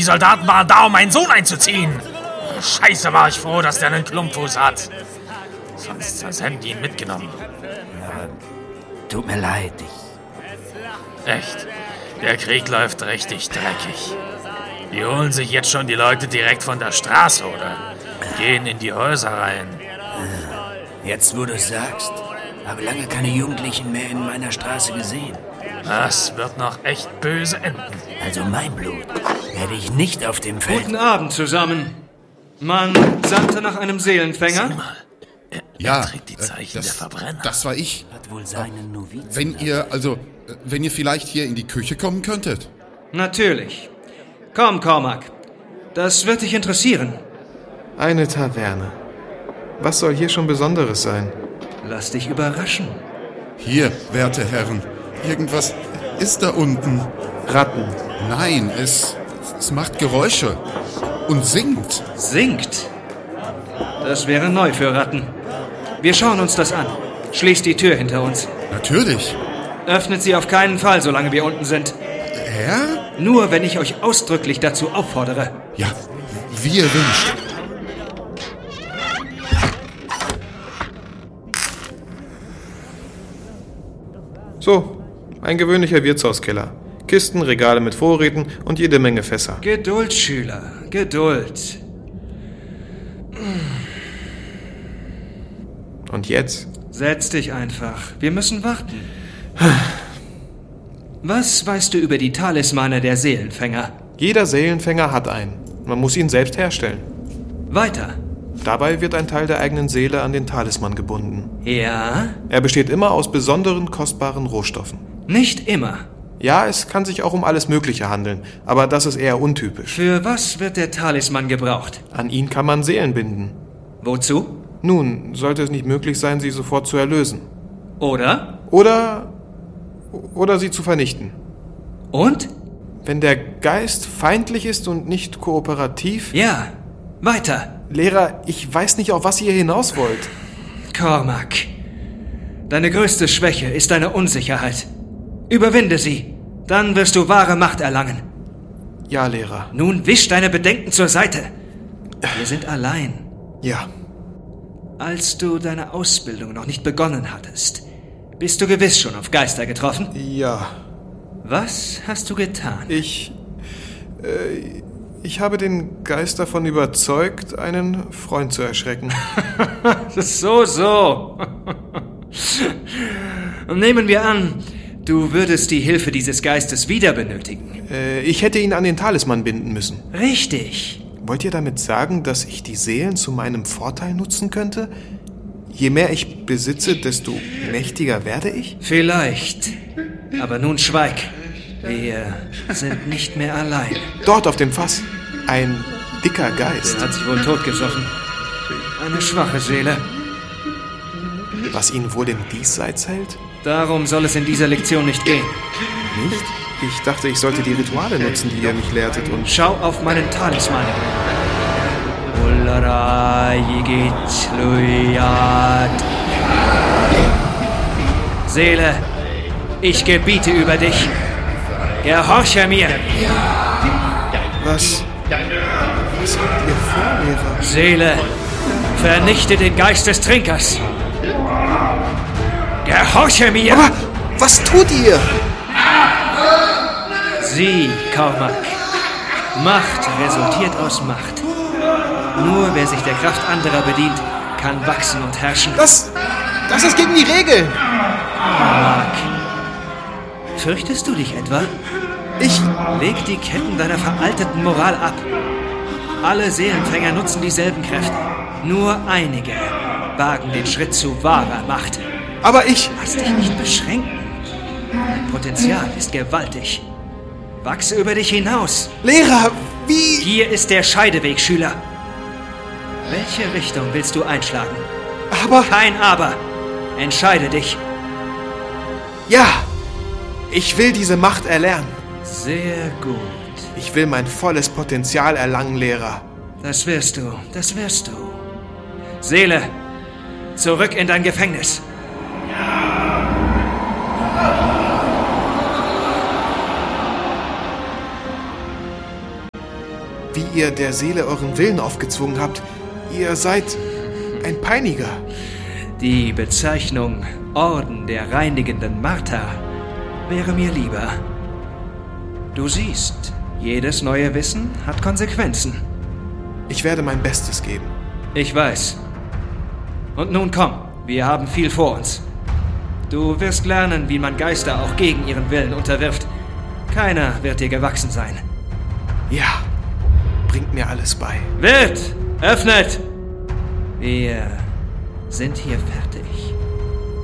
Die Soldaten waren da, um meinen Sohn einzuziehen. Scheiße, war ich froh, dass der einen Klumpfuß hat. Sonst hätten die ihn mitgenommen. Ja, tut mir leid. Echt, der Krieg läuft richtig dreckig. Die holen sich jetzt schon die Leute direkt von der Straße oder gehen in die Häuser rein. Jetzt, wo du es sagst, habe lange keine Jugendlichen mehr in meiner Straße gesehen. Das wird noch echt böse enden. Also mein Blut werde ich nicht auf dem Feld... Guten Abend zusammen. Man sandte nach einem Seelenfänger. Sieh mal, er trägt die Zeichen der Verbrenner. Das war ich. Hat wohl seinen Novizen. Wenn ihr vielleicht hier in die Küche kommen könntet. Natürlich. Komm, Cormac. Das wird dich interessieren. Eine Taverne. Was soll hier schon Besonderes sein? Lass dich überraschen. Hier, werte Herren. Irgendwas ist da unten. Ratten. Nein, es macht Geräusche. Und singt. Singt? Das wäre neu für Ratten. Wir schauen uns das an. Schließt die Tür hinter uns. Natürlich. Öffnet sie auf keinen Fall, solange wir unten sind. Herr? Nur, wenn ich euch ausdrücklich dazu auffordere. Ja, wie ihr wünscht. So, ein gewöhnlicher Wirtshauskeller. Kisten, Regale mit Vorräten und jede Menge Fässer. Geduld, Schüler, Geduld. Und jetzt? Setz dich einfach. Wir müssen warten. Was weißt du über die Talismane der Seelenfänger? Jeder Seelenfänger hat einen. Man muss ihn selbst herstellen. Weiter. Dabei wird ein Teil der eigenen Seele an den Talisman gebunden. Ja? Er besteht immer aus besonderen, kostbaren Rohstoffen. Nicht immer. Ja, es kann sich auch um alles Mögliche handeln, aber das ist eher untypisch. Für was wird der Talisman gebraucht? An ihn kann man Seelen binden. Wozu? Nun, sollte es nicht möglich sein, sie sofort zu erlösen. Oder? Oder sie zu vernichten. Und? Wenn der Geist feindlich ist und nicht kooperativ... Ja, weiter. Lehrer, ich weiß nicht, auf was ihr hinaus wollt. Cormac, deine größte Schwäche ist deine Unsicherheit. Überwinde sie, dann wirst du wahre Macht erlangen. Ja, Lehrer. Nun wisch deine Bedenken zur Seite. Wir sind allein. Ja. Als du deine Ausbildung noch nicht begonnen hattest, bist du gewiss schon auf Geister getroffen? Ja. Was hast du getan? Ich habe den Geist davon überzeugt, einen Freund zu erschrecken. So. Nehmen wir an, du würdest die Hilfe dieses Geistes wieder benötigen. Ich hätte ihn an den Talisman binden müssen. Richtig. Wollt ihr damit sagen, dass ich die Seelen zu meinem Vorteil nutzen könnte? Je mehr ich besitze, desto mächtiger werde ich? Vielleicht. Aber nun schweig. Wir sind nicht mehr allein. Dort auf dem Fass. Ein dicker Geist. Der hat sich wohl totgesoffen. Eine schwache Seele. Was ihn wohl im Diesseits hält? Darum soll es in dieser Lektion nicht gehen. Nicht? Ich dachte, ich sollte die Rituale nutzen, die ihr mich lehrtet und... Schau auf meinen Talisman. Seele, ich gebiete über dich. Gehorche mir. Was habt ihr vor, Lehrer? Seele, vernichte den Geist des Trinkers. Gehorche mir. Aber was tut ihr? Sieh, Cormac. Macht resultiert aus Macht. Nur wer sich der Kraft anderer bedient, kann wachsen und herrschen. Das ist gegen die Regeln. Cormac. Fürchtest du dich etwa? Leg die Ketten deiner veralteten Moral ab. Alle Seelenfänger nutzen dieselben Kräfte. Nur einige wagen den Schritt zu wahrer Macht. Aber ich... Lass dich nicht beschränken. Dein Potenzial ist gewaltig. Wachse über dich hinaus. Lehrer, wie... Hier ist der Scheideweg, Schüler. Welche Richtung willst du einschlagen? Aber... Kein Aber. Entscheide dich. Ja, ich will diese Macht erlernen. Sehr gut. Ich will mein volles Potenzial erlangen, Lehrer. Das wirst du. Seele, zurück in dein Gefängnis. wie ihr der Seele euren Willen aufgezwungen habt. Ihr seid ein Peiniger. Die Bezeichnung Orden der reinigenden Marter wäre mir lieber. Du siehst, jedes neue Wissen hat Konsequenzen. Ich werde mein Bestes geben. Ich weiß. Und nun komm, wir haben viel vor uns. Du wirst lernen, wie man Geister auch gegen ihren Willen unterwirft. Keiner wird dir gewachsen sein. Ja, bringt mir alles bei. Wirt, öffnet! Wir sind hier fertig.